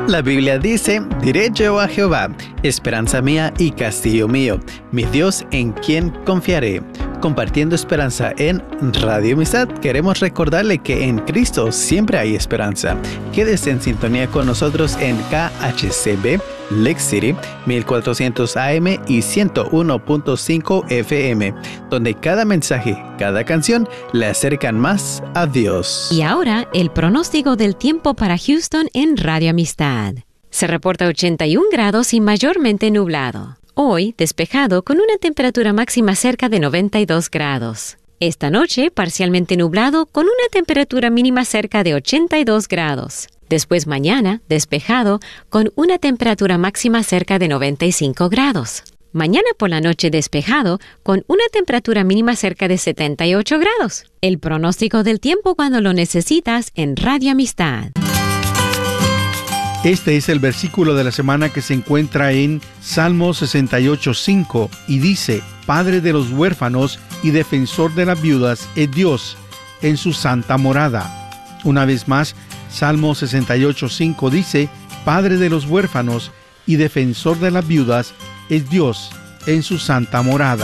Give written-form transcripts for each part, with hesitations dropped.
La Biblia dice, diré yo a Jehová, esperanza mía y castillo mío, mi Dios en quien confiaré. Compartiendo esperanza en Radio Amistad, queremos recordarle que en Cristo siempre hay esperanza. Quédese en sintonía con nosotros en KHCB, Lake City, 1400 AM y 101.5 FM, donde cada mensaje, cada canción le acercan más a Dios. Y ahora, el pronóstico del tiempo para Houston en Radio Amistad. Se reporta 81 grados y mayormente nublado. Hoy, despejado con una temperatura máxima cerca de 92 grados. Esta noche, parcialmente nublado con una temperatura mínima cerca de 82 grados. Después mañana, despejado con una temperatura máxima cerca de 95 grados. Mañana por la noche despejado con una temperatura mínima cerca de 78 grados. El pronóstico del tiempo cuando lo necesitas en Radio Amistad. Este es el versículo de la semana que se encuentra en Salmo 68:5 y dice: Padre de los huérfanos y defensor de las viudas es Dios en su santa morada. Una vez más, Salmo 68:5 dice: Padre de los huérfanos y defensor de las viudas es Dios en su santa morada.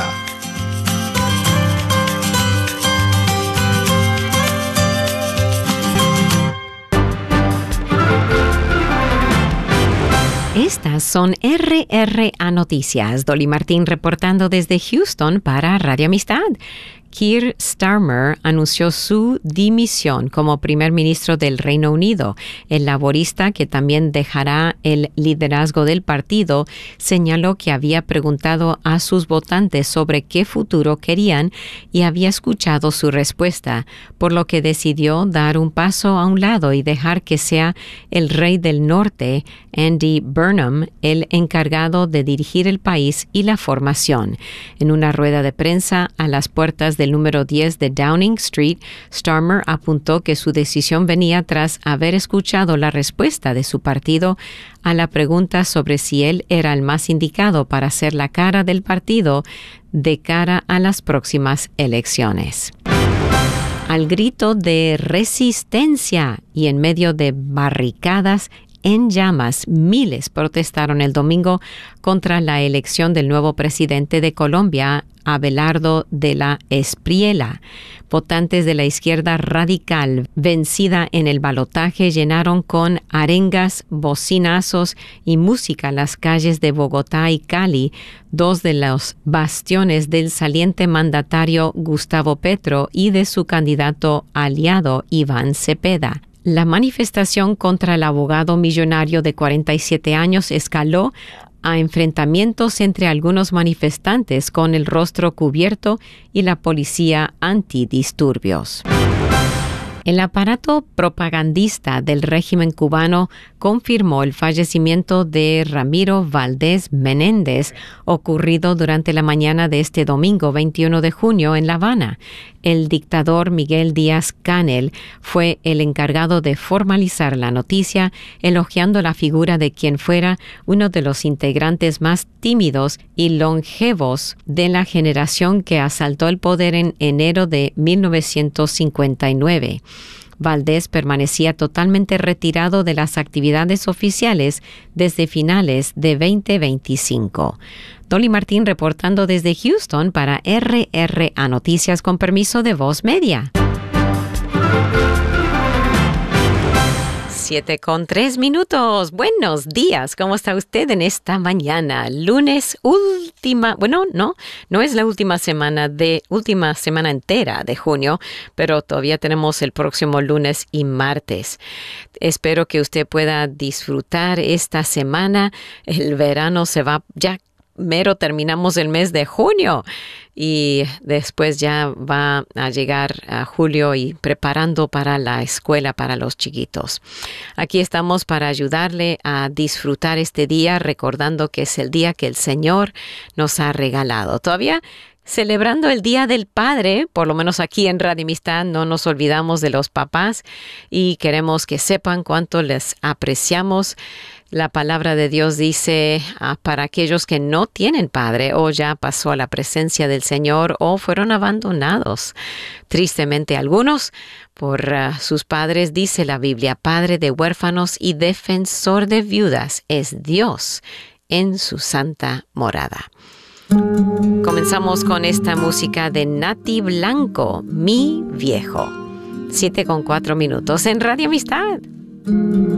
Estas son RRA Noticias. Dolly Martín reportando desde Houston para Radio Amistad. Keir Starmer anunció su dimisión como primer ministro del Reino Unido. El laborista, que también dejará el liderazgo del partido, señaló que había preguntado a sus votantes sobre qué futuro querían y había escuchado su respuesta, por lo que decidió dar un paso a un lado y dejar que sea el rey del norte, Andy Burnham, el encargado de dirigir el país y la formación. En una rueda de prensa a las puertas del número 10 de Downing Street, Starmer apuntó que su decisión venía tras haber escuchado la respuesta de su partido a la pregunta sobre si él era el más indicado para ser la cara del partido de cara a las próximas elecciones. Al grito de resistencia y en medio de barricadas en llamas, miles protestaron el domingo contra la elección del nuevo presidente de Colombia, Abelardo de la Espriella. Votantes de la izquierda radical, vencida en el balotaje, llenaron con arengas, bocinazos y música las calles de Bogotá y Cali, dos de los bastiones del saliente mandatario Gustavo Petro y de su candidato aliado Iván Cepeda. La manifestación contra el abogado millonario de 47 años escaló a enfrentamientos entre algunos manifestantes con el rostro cubierto y la policía antidisturbios. El aparato propagandista del régimen cubano confirmó el fallecimiento de Ramiro Valdés Menéndez, ocurrido durante la mañana de este domingo 21 de junio en La Habana. El dictador Miguel Díaz-Canel fue el encargado de formalizar la noticia, elogiando la figura de quien fuera uno de los integrantes más tímidos y longevos de la generación que asaltó el poder en enero de 1959. Valdés permanecía totalmente retirado de las actividades oficiales desde finales de 2025. Dolly Martín reportando desde Houston para RRA Noticias con permiso de Voz Media. 7:03. Buenos días, ¿cómo está usted en esta mañana? Lunes no es la última semana entera de junio, pero todavía tenemos el próximo lunes y martes. Espero que usted pueda disfrutar esta semana. El verano se va ya. Mero terminamos el mes de junio y después ya va a llegar a julio y preparando para la escuela para los chiquitos. Aquí estamos para ayudarle a disfrutar este día, recordando que es el día que el Señor nos ha regalado. Todavía Celebrando el Día del Padre, por lo menos aquí en Radio Amistad, no nos olvidamos de los papás y queremos que sepan cuánto les apreciamos. La palabra de Dios dice para aquellos que no tienen padre o ya pasó a la presencia del Señor o fueron abandonados. Tristemente algunos por sus padres, dice la Biblia, Padre de huérfanos y defensor de viudas es Dios en su santa morada. Comenzamos con esta música de Nati Blanco, Mi Viejo. 7:04 en Radio Amistad.